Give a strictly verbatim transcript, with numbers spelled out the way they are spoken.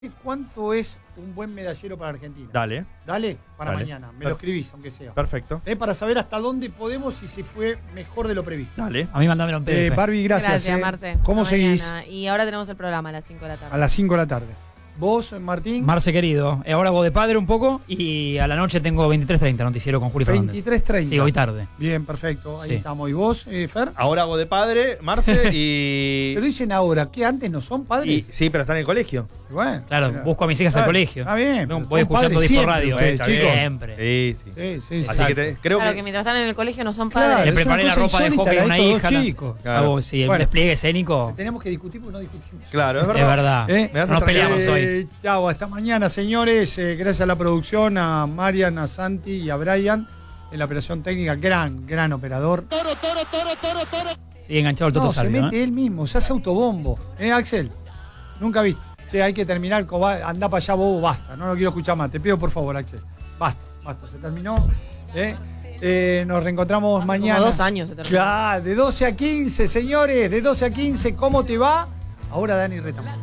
¿Cuánto es un buen medallero para Argentina? Dale. Dale, para Dale. mañana. Me Per- lo escribís, aunque sea. Perfecto. Eh, para saber hasta dónde podemos y si fue mejor de lo previsto. Dale. A mí mándamelo en P D Eh, F. Barbie, gracias. Gracias, eh. Marce. ¿Cómo Hasta seguís? mañana. Y ahora tenemos el programa a las cinco de la tarde. A las cinco de la tarde. ¿Vos, Martín? Marce querido, eh, ahora hago de padre un poco y a la noche tengo veintitrés treinta, noticiero con Juli Fernández. veintitrés treinta. Sí, hoy tarde. Bien, perfecto. Ahí Sí. estamos. ¿Y vos, eh, Fer? Ahora hago de padre, Marce, y. Pero dicen ahora, ¿qué antes no son y- padres? Sí, pero está en el colegio. Bueno, Claro, pero- busco a mis hijas al Ah, colegio. Está bien. No, pero voy son escuchando padres Disco siempre Radio. ustedes, Está chicos. Siempre. Sí, sí. Sí, sí, Así sí. que te- creo Claro, que. que mientras están en el colegio no son Claro, padres. Le es una preparé la cosa ropa de insólita hockey a la una de estos hija. dos la- chicos. Claro. Hago, sí, el Bueno. despliegue escénico. Tenemos que discutir porque no discutimos. Claro, es Es verdad. verdad. ¿Eh? Me vas a Nos extrañar. peleamos hoy. Eh, chao, hasta mañana, señores. Eh, gracias a la producción, a Marian, a Santi y a Brian en la operación técnica. Gran, gran operador. Sigue enganchado el Toto No, se Salvio, mete ¿eh? él mismo, se hace autobombo. ¿Eh, Axel? Nunca viste. Che, hay que terminar. Coba- Andá para allá, bobo, basta. No lo quiero escuchar más. Te pido por favor, Axel. Basta, basta. Se terminó. ¿Eh? Eh, nos reencontramos Hace mañana. como dos años se terminó. Claro, de doce a quince, señores. De doce a quince, ¿cómo te va? Ahora Dani Retamón.